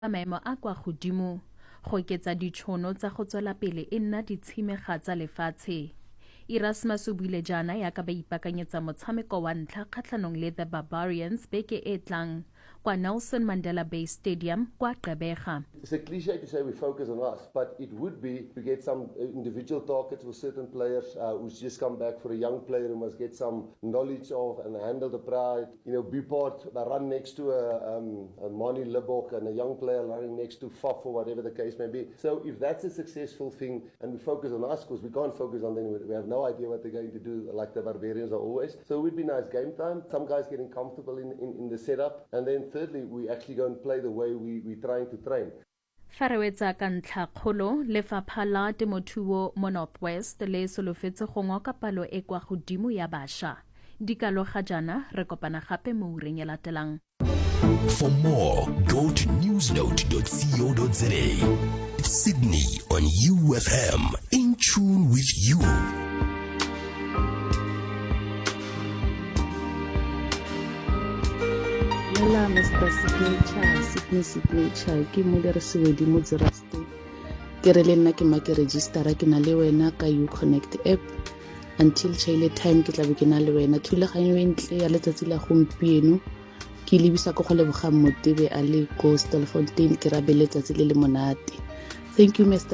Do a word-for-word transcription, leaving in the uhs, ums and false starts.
maemo a kwa godimo go oketsa ditšhono tsa go tswela pele e nna ditshimega tsa lefatshe. Erasmus o buile jaana yaka ba ipakanyetsa motshameko wa ntlha kgatlhanong le the Barbarians beke e tlang kwa Nelson Mandela Bay Stadium kwa Gqeberha. It's a cliche to say we focus on us, but it would be to get some individual targets for certain players uh, who's just come back. For a young player who must get some knowledge of and handle the pride. You know, be part, uh, run next to a, um, a Mani Libok and a young player running next to Faf or whatever the case may be. So if that's a successful thing and we focus on us, because we can't focus on them, we have no idea what they're going to do, like the Barbarians are always. So it would be nice game time. Some guys getting comfortable in, in, in the setup. And then thirdly, we actually go and play the way we, we're trying to train. Farawetsa ka ntlha kgolo lefapha la temothuo mo Northwest le solofetse go ngoka palo e kwa godimo ya bašwa. Dikalo ga jana re kopana gape mo ureng ya latelang. For more, go to newsnote dot co dot za. Sydney on U F M, in tune with you. Hello, Mister Signature, Sydney Signature, ke modirisiwedi mo Zira State. Ke re le nna ke ma ke registera ke na le wena ka uConnect app. Until chaile time ke tla be ke na le wena. Thulaganyo e ntle ya letsatsi la gompieno. Ke lebisa go go leboga Motebe a le Coastal Fontaine ke ra be letsatsi le le monate. Thank you, Mister